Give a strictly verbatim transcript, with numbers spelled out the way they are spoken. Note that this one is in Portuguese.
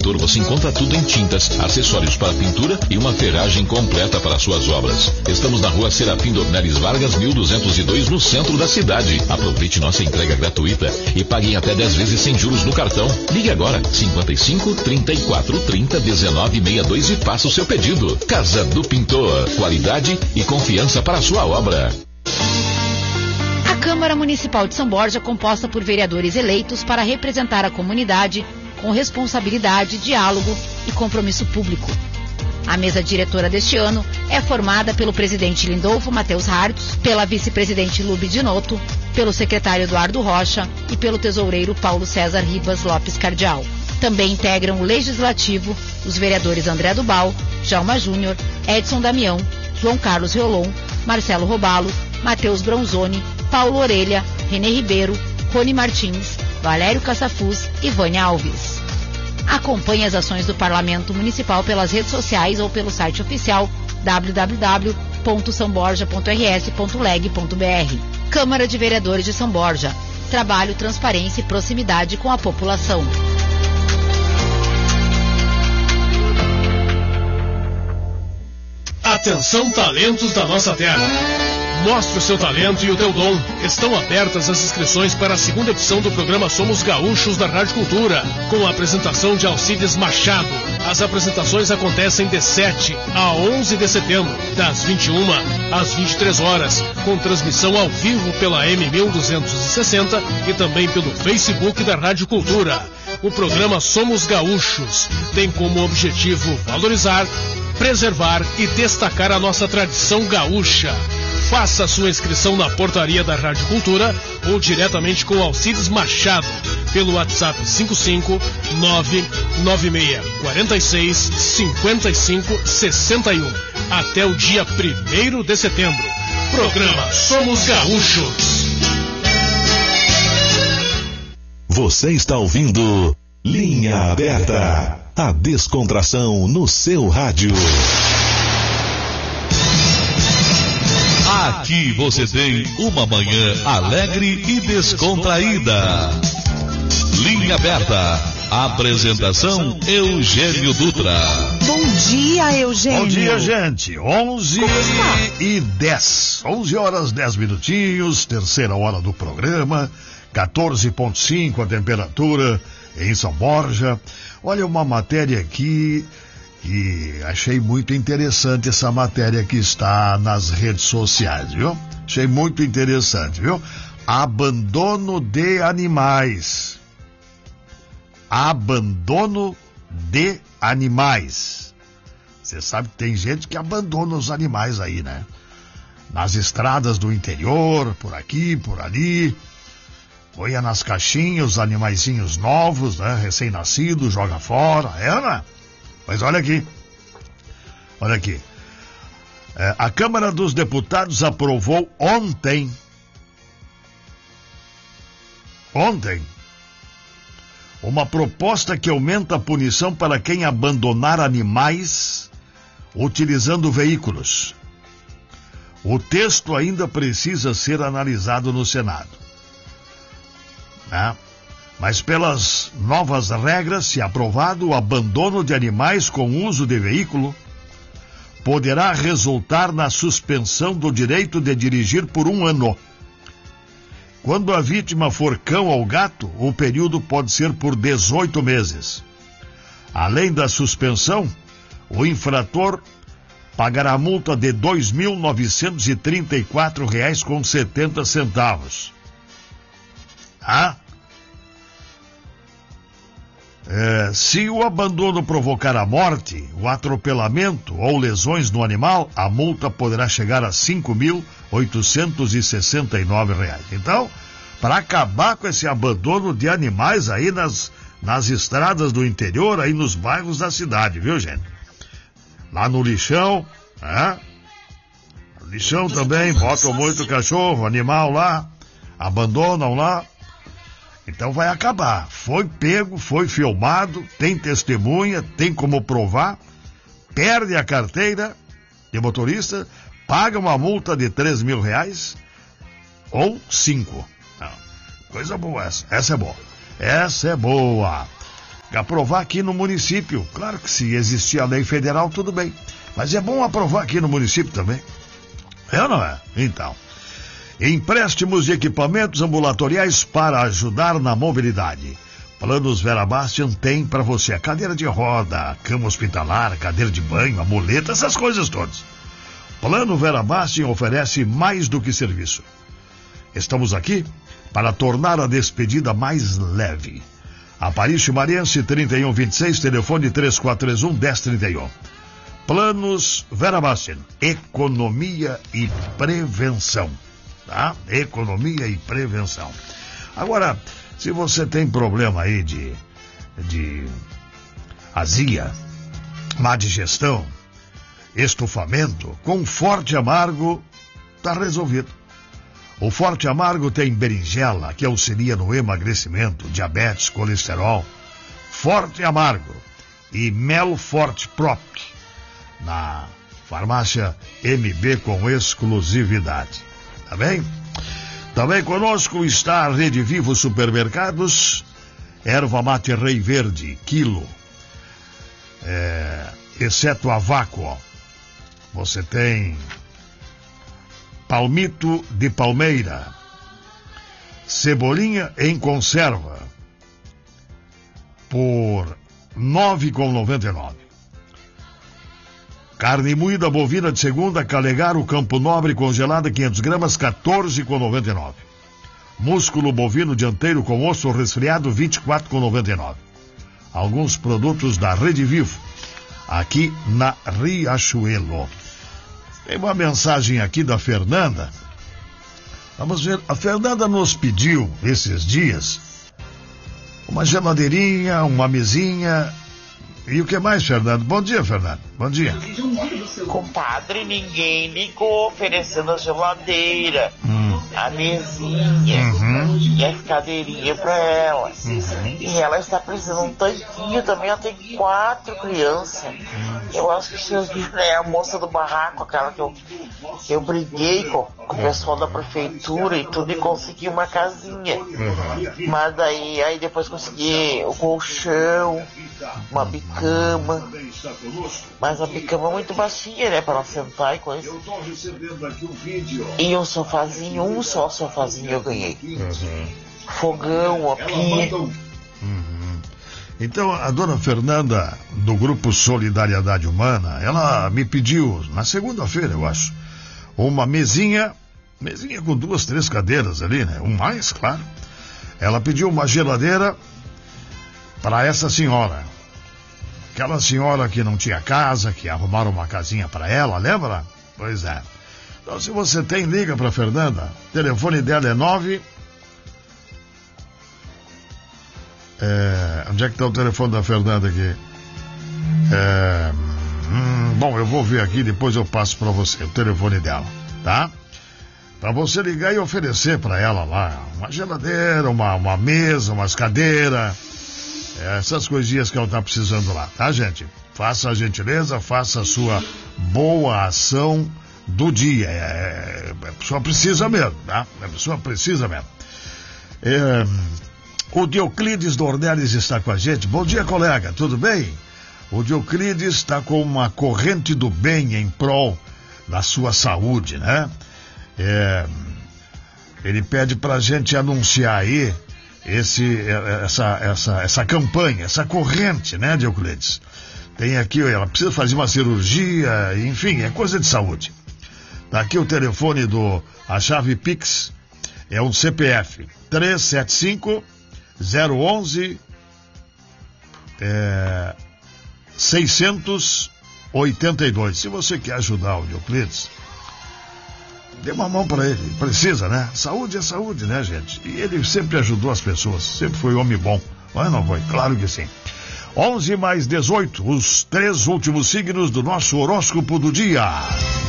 vereador você encontra tudo em tintas, acessórios para pintura e uma ferragem completa para suas obras. Estamos na rua Serafim Dornelles Vargas, mil duzentos e dois, no centro da cidade. Aproveite nossa entrega gratuita e pague em até dez vezes sem juros no cartão. Ligue agora, cinquenta e cinco, trinta e quatro, trinta, dezenove, sessenta e dois e faça o seu pedido. Casa do Pintor, qualidade e confiança para a sua obra. A Câmara Municipal de São Borja, composta por vereadores eleitos para representar a comunidade com responsabilidade, diálogo e compromisso público. A mesa diretora deste ano é formada pelo presidente Lindolfo Matheus Hartz, pela vice-presidente Lube Dinotto, pelo secretário Eduardo Rocha e pelo tesoureiro Paulo César Ribas Lopes Cardial. Também integram o Legislativo os vereadores André Dubal, Djalma Júnior, Edson Damião, João Carlos Riolon, Marcelo Robalo, Matheus Bronzoni, Paulo Orelha, Renê Ribeiro, Rony Martins, Valério Caçafuz e Vânia Alves. Acompanhe as ações do Parlamento Municipal pelas redes sociais ou pelo site oficial w w w ponto são borja ponto r s ponto leg ponto b r. Câmara de Vereadores de São Borja. Trabalho, transparência e proximidade com a população. Atenção, talentos da nossa terra. Mostre o seu talento e o teu dom. Estão abertas as inscrições para a segunda edição do programa Somos Gaúchos da Rádio Cultura, com a apresentação de Alcides Machado. As apresentações acontecem de sete a onze de setembro, das vinte e uma às vinte e três horas, com transmissão ao vivo pela M mil duzentos e sessenta e também pelo Facebook da Rádio Cultura. O programa Somos Gaúchos tem como objetivo valorizar, preservar e destacar a nossa tradição gaúcha. Faça sua inscrição na portaria da Rádio Cultura ou diretamente com Alcides Machado pelo WhatsApp cinco cinco nove nove seis quatro seis cinco cinco seis um até o dia primeiro de setembro. Programa Somos Gaúchos. Você está ouvindo Linha Aberta, a descontração no seu rádio. Aqui você tem uma manhã alegre e descontraída. Linha Aberta. Apresentação Eugênio Dutra. Bom dia, Eugênio. Bom dia, gente. onze e dez. onze horas, dez minutinhos. Terceira hora do programa. quatorze ponto cinco a temperatura em São Borja. Olha, uma matéria aqui e achei muito interessante essa matéria que está nas redes sociais, viu? Achei muito interessante, viu? Abandono de animais. Abandono de animais. Você sabe que tem gente que abandona os animais aí, né? Nas estradas do interior, por aqui, por ali. Põe nas caixinhas os animaizinhos novos, né? Recém-nascidos, joga fora, é, né? Mas olha aqui, olha aqui, é, a Câmara dos Deputados aprovou ontem, ontem, uma proposta que aumenta a punição para quem abandonar animais utilizando veículos. O texto ainda precisa ser analisado no Senado, né? Mas pelas novas regras, se aprovado, o abandono de animais com uso de veículo poderá resultar na suspensão do direito de dirigir por um ano. Quando a vítima for cão ou gato, o período pode ser por dezoito meses. Além da suspensão, o infrator pagará multa de dois mil novecentos e trinta e quatro reais com setenta centavos. Ah? É, se o abandono provocar a morte, o atropelamento ou lesões no animal, a multa poderá chegar a cinco mil oitocentos e sessenta e nove reais. Então, para acabar com esse abandono de animais aí nas, nas estradas do interior, aí nos bairros da cidade, viu, gente? Lá no lixão, né? No lixão também, botam muito cachorro, animal lá, abandonam lá. Então vai acabar. Foi pego, foi filmado, tem testemunha, tem como provar, perde a carteira de motorista, paga uma multa de três mil reais ou cinco. Não. Coisa boa essa. Essa é boa. Essa é boa. aprovar aqui no município. Claro que se existir a lei federal, tudo bem. Mas é bom aprovar aqui no município também. É ou não é? Então, empréstimos de equipamentos ambulatoriais para ajudar na mobilidade. Planos Vera Bastian tem para você a cadeira de roda, cama hospitalar, cadeira de banho, a muleta, essas coisas todas. Plano Vera Bastian oferece mais do que serviço. Estamos aqui para tornar a despedida mais leve. Aparício Mariense, trinta e um vinte e seis, telefone três quatro três um, um zero três um. Planos Vera Bastian, economia e prevenção. Tá? Economia e prevenção. Agora, se você tem problema aí de, de azia, má digestão, estufamento, com Forte Amargo, tá resolvido. O Forte Amargo tem berinjela, que auxilia no emagrecimento, diabetes, colesterol. Forte Amargo e Mel Forte Prop, na farmácia M B com exclusividade. Tá bem? Também conosco está a Rede Vivo Supermercados, erva mate Rei Verde, quilo, é, exceto a vácuo. Você tem palmito de palmeira, cebolinha em conserva, por nove reais e noventa e nove centavos. Carne moída bovina de segunda, Calegaro, Campo Nobre, congelada, quinhentas gramas, quatorze reais e noventa e nove centavos. Músculo bovino dianteiro com osso resfriado, vinte e quatro reais e noventa e nove centavos. Alguns produtos da Rede Vivo, aqui na Riachuelo. Tem uma mensagem aqui da Fernanda. Vamos ver, a Fernanda nos pediu esses dias uma geladeirinha, uma mesinha. E o que mais, Fernando? Bom dia, Fernando. Bom dia. Compadre, ninguém ligou oferecendo a geladeira, hum. a mesinha uhum. e a cadeirinha pra ela. Uhum. E ela está precisando de um tanquinho também. Ela tem quatro crianças. Uhum. Eu acho que vocês viram, né, a moça do barraco, aquela que eu, que eu briguei com, com o pessoal da prefeitura e tudo, e consegui uma casinha. Uhum. Mas daí, aí depois consegui o colchão, uma bicama, mas a bicama é muito baixinha, né, para ela sentar e coisa. E um sofazinho, um só sofazinho eu ganhei. Uhum. Fogão, a pia. Uhum. Então, a dona Fernanda, do Grupo Solidariedade Humana, ela me pediu, na segunda-feira, eu acho, uma mesinha, mesinha com duas, três cadeiras ali, né, um mais, claro. Ela pediu uma geladeira para essa senhora. Aquela senhora que não tinha casa, que arrumaram uma casinha para ela, lembra? Pois é. Então, se você tem, liga para Fernanda. O telefone dela é nove... É, onde é que está o telefone da Fernanda aqui? É, hum, bom, eu vou ver aqui, depois eu passo para você o telefone dela, tá? Para você ligar e oferecer para ela lá uma geladeira, uma, uma mesa, umas cadeiras, essas coisinhas que ela está precisando lá, tá, gente? Faça a gentileza, faça a sua boa ação do dia. É, a pessoa precisa mesmo, tá? A pessoa precisa mesmo. É, o Dioclides Dornelles está com a gente. Bom dia, colega, tudo bem? O Dioclides está com uma corrente do bem em prol da sua saúde, né? É, ele pede pra gente anunciar aí esse, essa, essa, essa campanha, essa corrente, né, Dioclides? Tem aqui, ela precisa fazer uma cirurgia, enfim, é coisa de saúde. Tá aqui o telefone do, a chave Pix, é um C P F, três sete cinco, zero um um, é, seiscentos e oitenta e dois. Se você quer ajudar o Dioclides, dê uma mão para ele, precisa, né? Saúde é saúde, né, gente? E ele sempre ajudou as pessoas, sempre foi homem bom, mas não foi, claro que sim. onze mais dezoito, os três últimos signos do nosso horóscopo do dia.